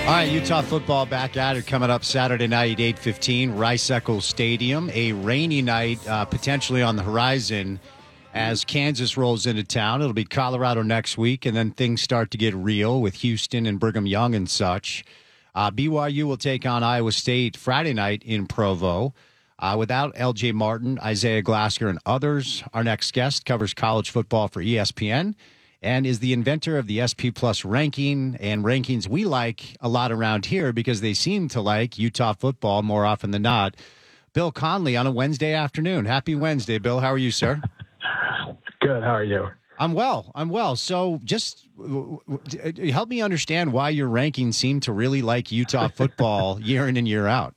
All right, Utah football back at it coming up Saturday night, 8:15, Rice-Eccles Stadium. A rainy night potentially on the horizon as Kansas rolls into town. It'll be Colorado next week, and then things start to get real with Houston and Brigham Young and such. BYU will take on Iowa State Friday night in Provo. Without L.J. Martin, Isaiah Glasker, and others, our next guest covers college football for ESPN and is the inventor of the SP Plus ranking and rankings we like a lot around here because they seem to like Utah football more often than not. Bill Conley on a Wednesday afternoon. Happy Wednesday, Bill. How are you, sir? Good. How are you? I'm well. So just help me understand why your rankings seem to really like Utah football year in and year out.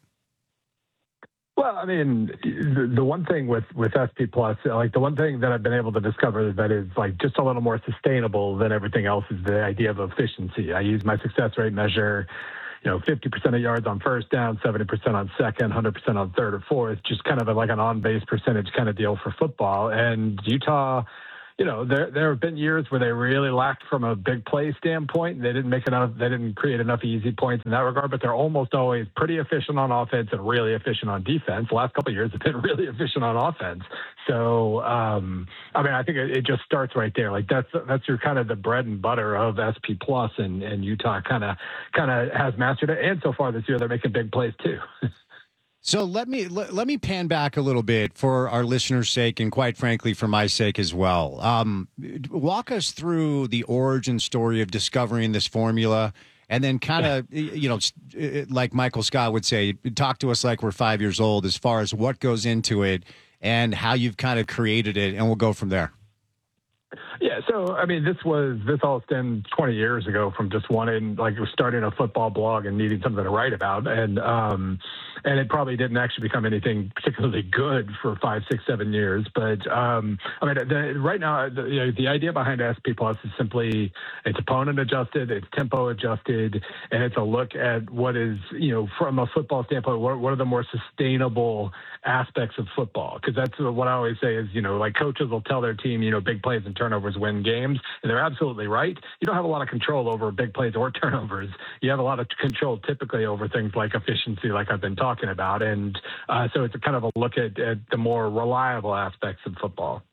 Well, I mean, the one thing with SP Plus, like the one thing that I've been able to discover that is like just a little more sustainable than everything else is the idea of efficiency. I use my success rate measure, 50% of yards on first down, 70% on second, 100% on third or fourth, just kind of like an on-base percentage kind of deal for football. And Utah, there have been years where they really lacked from a big play standpoint. They didn't create enough easy points in that regard, but they're almost always pretty efficient on offense and really efficient on defense. The last couple of years have been really efficient on offense. So, I think it just starts right there. Like that's your kind of the bread and butter of SP Plus, and Utah kind of has mastered it. And so far this year, they're making big plays too. So let me pan back a little bit for our listeners' sake and, quite frankly, for my sake as well. Walk us through the origin story of discovering this formula, and then kind of, like Michael Scott would say, talk to us like we're 5 years old as far as what goes into it and how you've kind of created it, and we'll go from there. Yeah, so I mean, this all stemmed 20 years ago from just starting a football blog and needing something to write about, and it probably didn't actually become anything particularly good for 5, 6, 7 years. But right now, the idea behind SP Plus is simply it's opponent adjusted, it's tempo adjusted, and it's a look at what is from a football standpoint, what are the more sustainable aspects of football? Because that's what I always say is like coaches will tell their team big plays and turnovers win games, and they're absolutely right. You don't have a lot of control over big plays or turnovers. You have a lot of control typically over things like efficiency, like I've been talking about, and so it's a kind of a look at the more reliable aspects of football.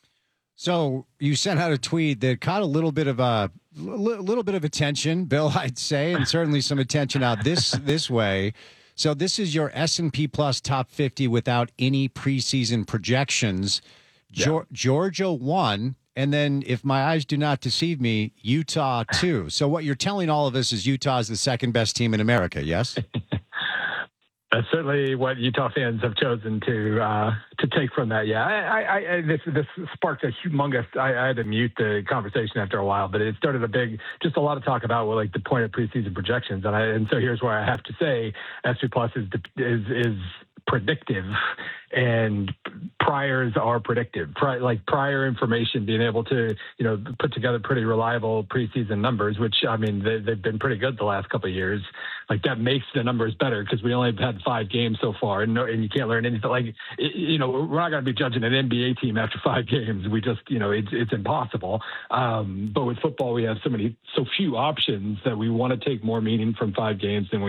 So you sent out a tweet that caught a little bit of attention, Bill, I'd say, and certainly some attention out this way. So this is your S&P Plus top 50 without any preseason projections. Yeah. Georgia 1, and then, if my eyes do not deceive me, Utah 2. So what you're telling all of us is Utah is the second best team in America, yes? That's certainly what Utah fans have chosen to take from that. Yeah, this sparked a humongous. I had to mute the conversation after a while, but it started just a lot of talk about like the point of preseason projections, and so here's where I have to say, SP Plus is predictive, and priors are predictive. Prior information, being able to put together pretty reliable preseason numbers, which I mean they've been pretty good the last couple of years. Like that makes the numbers better because we only have had 5 games so far, and you can't learn anything. Like we're not going to be judging an NBA team after 5 games. We just it's impossible. But with football, we have so few options that we want to take more meaning from 5 games than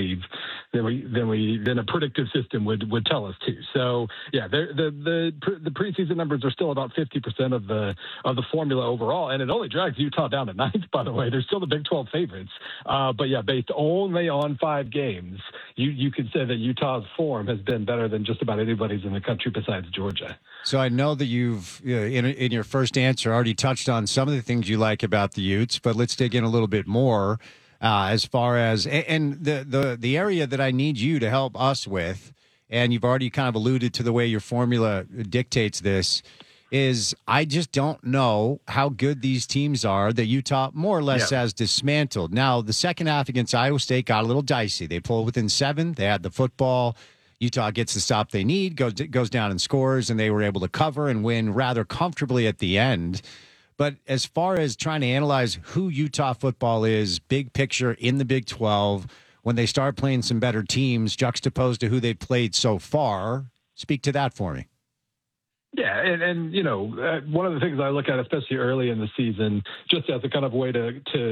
a predictive system would tell us to. So yeah, the preseason numbers are still about 50% of the formula overall, and it only drags Utah down to 9th. By the way, they're still the Big 12 favorites. But yeah, based only on 5 games, you could say that Utah's form has been better than just about anybody's in the country besides Georgia. So I know that you've, in your first answer, already touched on some of the things you like about the Utes, but let's dig in a little bit more as far as and the area that I need you to help us with. And you've already kind of alluded to the way your formula dictates this, is I just don't know how good these teams are that Utah more or less has dismantled. Now, the second half against Iowa State got a little dicey. They pulled within 7. They had the football. Utah gets the stop they need, goes down and scores, and they were able to cover and win rather comfortably at the end. But as far as trying to analyze who Utah football is, big picture in the Big 12, when they start playing some better teams juxtaposed to who they've played so far, speak to that for me. Yeah, and one of the things I look at, especially early in the season, just as a kind of way to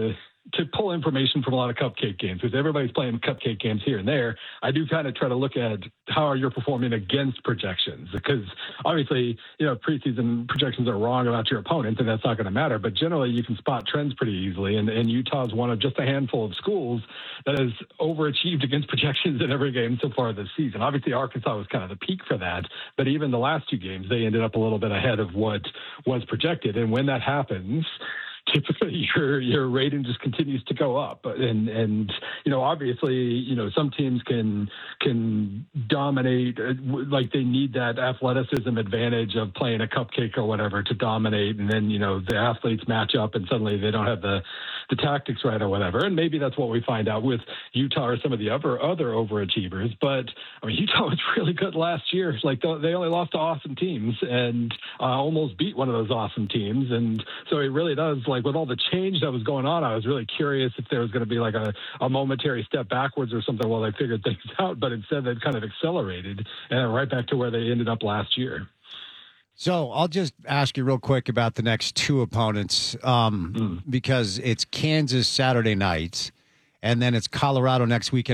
to pull information from a lot of cupcake games, because everybody's playing cupcake games here and there. I do kind of try to look at how you're performing against projections, because obviously, preseason projections are wrong about your opponent, and that's not going to matter. But generally, you can spot trends pretty easily. And Utah's one of just a handful of schools that has overachieved against projections in every game so far this season. Obviously, Arkansas was kind of the peak for that, but even the last two games, they ended up a little bit ahead of what was projected. And when that happens, typically your rating just continues to go up. And obviously, some teams can dominate, like they need that athleticism advantage of playing a cupcake or whatever to dominate. And then, the athletes match up and suddenly they don't have the tactics right or whatever. And maybe that's what we find out with Utah or some of the other overachievers. But Utah was really good last year. Like they only lost to awesome teams and almost beat one of those awesome teams. And so it really does, like with all the change that was going on, I was really curious if there was going to be like a momentary step backwards or something while they figured things out. But instead they've kind of accelerated and right back to where they ended up last year. So I'll just ask you real quick about the next two opponents, because it's Kansas Saturday night, and then it's Colorado next weekend.